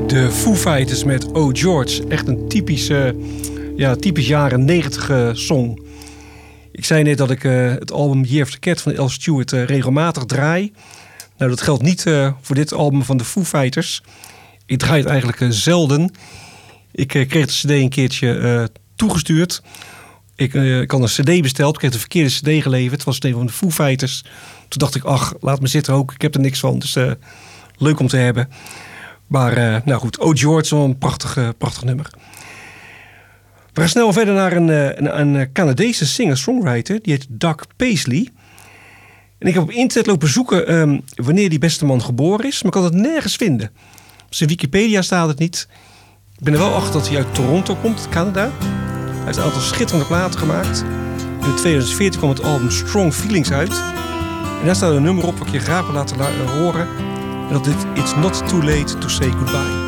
De Foo Fighters met Oh George. Echt een typisch jaren 90 song. Ik zei net dat ik het album Year of the Cat van Al Stewart regelmatig draai. Nou, dat geldt niet voor dit album van de Foo Fighters. Ik draai het eigenlijk zelden. Ik kreeg de cd een keertje toegestuurd. Ik had een cd besteld. Ik kreeg de verkeerde cd geleverd. Het was een van de Foo Fighters. Toen dacht ik, ach, laat me zitten ook. Ik heb er niks van, dus leuk om te hebben. Maar nou goed, Oh George, wel een prachtig nummer. We gaan snel verder naar een Canadese singer-songwriter. Die heet Doug Paisley. En ik heb op internet lopen zoeken wanneer die beste man geboren is. Maar ik kan het nergens vinden. Op zijn Wikipedia staat het niet. Ik ben er wel achter dat hij uit Toronto komt, Canada. Hij heeft een aantal schitterende platen gemaakt. In 2014 kwam het album Strong Feelings uit. En daar staat een nummer op wat ik je graag wil laten horen. En dat dit It's Not Too Late to Say Goodbye.